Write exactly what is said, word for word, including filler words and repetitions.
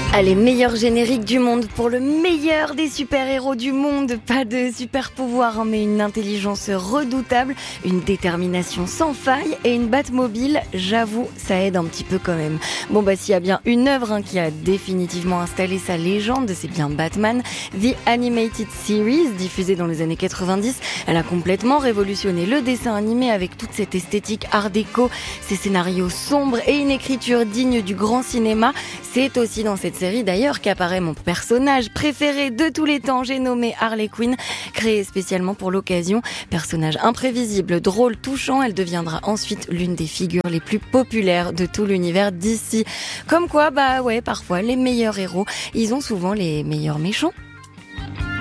Allez, meilleur générique du monde pour le meilleur des super-héros du monde. Pas de super-pouvoir, hein, mais une intelligence redoutable, une détermination sans faille et une Batmobile, j'avoue, ça aide un petit peu quand même. Bon bah s'il y a bien une œuvre hein, qui a définitivement installé sa légende, c'est bien Batman. The Animated Series, diffusée dans les années quatre-vingt-dix, elle a complètement révolutionné le dessin animé avec toute cette esthétique art déco, ses scénarios sombres et une écriture digne du grand cinéma. C'est aussi dans cette série d'ailleurs qu'apparaît mon personnage préféré de tous les temps, j'ai nommé Harley Quinn, créée spécialement pour l'occasion. Personnage imprévisible, drôle, touchant, elle deviendra ensuite l'une des figures les plus populaires de tout l'univers D C. Comme quoi, bah ouais, parfois les meilleurs héros, ils ont souvent les meilleurs méchants.